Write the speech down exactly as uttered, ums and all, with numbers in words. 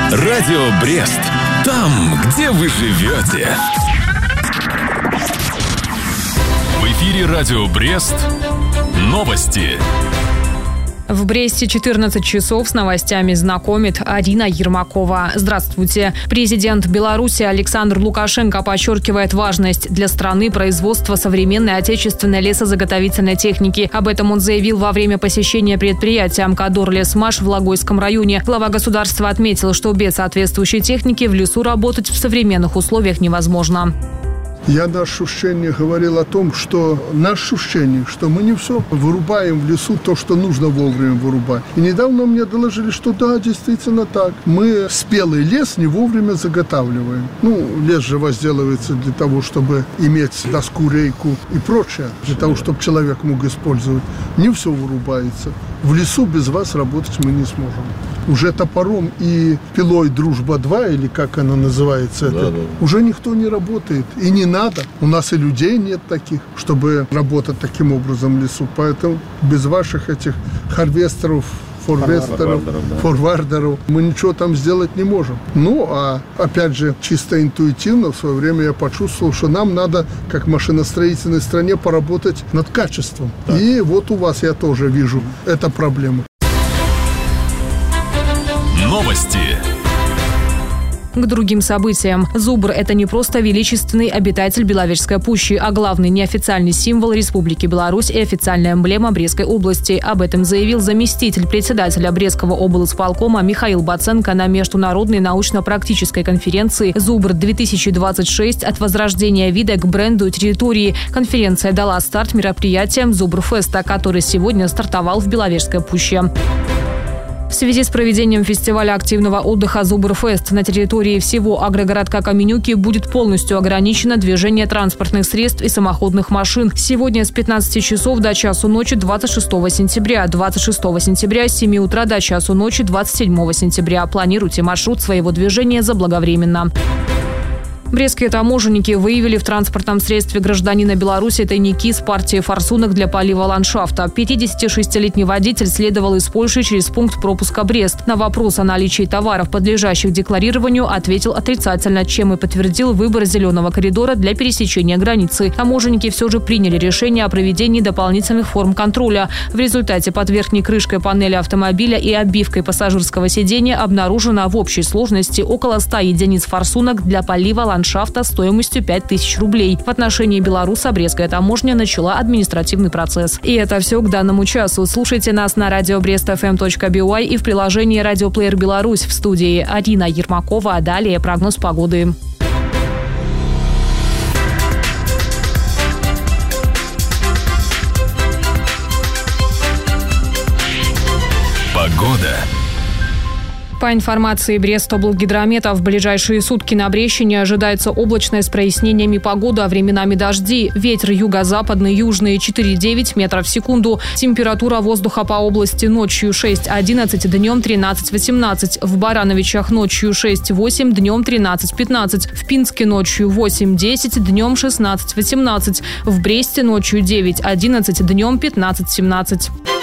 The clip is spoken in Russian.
Радио Брест. Там, где вы живете. В эфире Радио Брест. Новости. В Бресте четырнадцать часов с новостями знакомит Арина Ермакова. Здравствуйте. Президент Беларуси Александр Лукашенко подчеркивает важность для страны производства современной отечественной лесозаготовительной техники. Об этом он заявил во время посещения предприятия «Амкадор Лесмаш» в Логойском районе. Глава государства отметил, что без соответствующей техники в лесу работать в современных условиях невозможно. Я на ощущение говорил о том, что на ощущение, что мы не все вырубаем в лесу то, что нужно вовремя вырубать. И недавно мне доложили, что да, действительно так. Мы спелый лес не вовремя заготавливаем. Ну, лес же возделывается для того, чтобы иметь доску, рейку и прочее, для того, чтобы человек мог использовать. Не все вырубается. В лесу без вас работать мы не сможем. Уже топором и пилой «Дружба-два», или как она называется, да, это, да. уже никто не работает. И не надо. У нас и людей нет таких, чтобы работать таким образом в лесу. Поэтому без ваших этих харвестеров, форвестеров, форвардеров, да. форвардеров мы ничего там сделать не можем. Ну, а опять же, чисто интуитивно в свое время я почувствовал, что нам надо, как машиностроительной стране, поработать над качеством. Да. И вот у вас я тоже вижу эту проблему. Новости. К другим событиям. Зубр – это не просто величественный обитатель Беловежской пущи, а главный неофициальный символ Республики Беларусь и официальная эмблема Брестской области. Об этом заявил заместитель председателя Брестского облсполкома Михаил Баценко на международной научно-практической конференции «Зубр-две тысячи двадцать шесть. От возрождения вида к бренду и территории». Конференция дала старт мероприятиям Зубр-феста, который сегодня стартовал в Беловежской пуще. В связи с проведением фестиваля активного отдыха «Зубр-фест» на территории всего агрогородка Каменюки будет полностью ограничено движение транспортных средств и самоходных машин. Сегодня с пятнадцати часов до часу ночи двадцать шестого сентября, двадцать шестого сентября с семи утра до часу ночи двадцать седьмого сентября. Планируйте маршрут своего движения заблаговременно. Брестские таможенники выявили в транспортном средстве гражданина Беларуси тайники с партией форсунок для полива ландшафта. пятидесятишестилетний водитель следовал из Польши через пункт пропуска Брест. На вопрос о наличии товаров, подлежащих декларированию, ответил отрицательно, чем и подтвердил выбор зеленого коридора для пересечения границы. Таможенники все же приняли решение о проведении дополнительных форм контроля. В результате под верхней крышкой панели автомобиля и обивкой пассажирского сидения обнаружено в общей сложности около ста единиц форсунок для полива ландшафта. ландшафта стоимостью пять тысяч рублей. В отношении белоруса Брестская таможня начала административный процесс. И это все к данному часу. Слушайте нас на радио брест эф эм точка би уай и в приложении «Радиоплеер Беларусь». В студии Арина Ермакова. А далее прогноз погоды. Погода. По информации Брестоблгидромета, в ближайшие сутки на Брещине ожидается облачная с прояснениями погода, а временами дожди. Ветер юго-западный, южный четыре-девять метров в секунду. Температура воздуха по области ночью шесть-одиннадцать, днем тринадцать-восемнадцать. В Барановичах ночью шесть-восемь, днем тринадцать-пятнадцать. В Пинске ночью восемь-десять, днем шестнадцать-восемнадцать. В Бресте ночью девять-одиннадцать, днем пятнадцать-семнадцать.